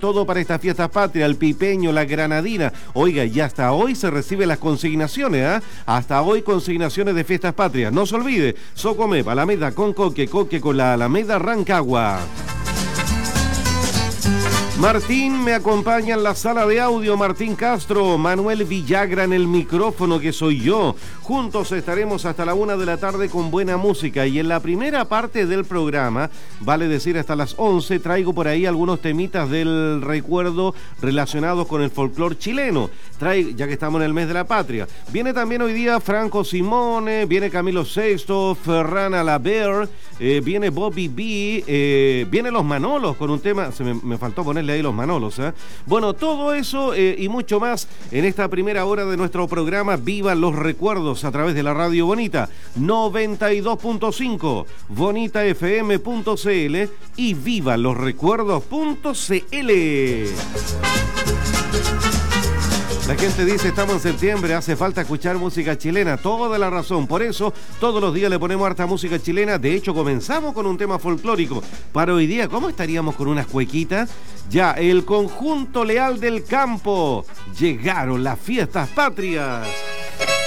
todo para estas fiestas patrias, el pipeño, la granadina. Oiga, y hasta hoy se reciben las consignaciones, ¿ah? Hasta hoy consignaciones de fiestas patrias. No se olvide, Socomep, Alameda con Coque, Coque con la Alameda Rancagua. Martín me acompaña en la sala de audio, Martín Castro, Manuel Villagra en el micrófono, que soy yo. Juntos estaremos hasta la 1 de la tarde con buena música, y en la primera parte del programa, vale decir hasta las 11, traigo por ahí algunos temitas del recuerdo relacionados con el folclore chileno, ya que estamos en el mes de la patria. Viene también hoy día Franco Simone, viene Camilo Sesto, Ferran Alaber, viene Bobby B, viene Los Manolos con un tema, me faltó ponerle ahí Los Manolos, ¿eh? Bueno, todo eso y mucho más en esta primera hora de nuestro programa Vivan los Recuerdos a través de la Radio Bonita 92.5, bonitafm.cl y vivanlosrecuerdos.cl. La gente dice, estamos en septiembre, hace falta escuchar música chilena. Toda la razón. Por eso, todos los días le ponemos harta música chilena. De hecho, comenzamos con un tema folclórico. Para hoy día, ¿cómo estaríamos con unas cuequitas? Ya, el conjunto Leal del Campo. Llegaron las fiestas patrias.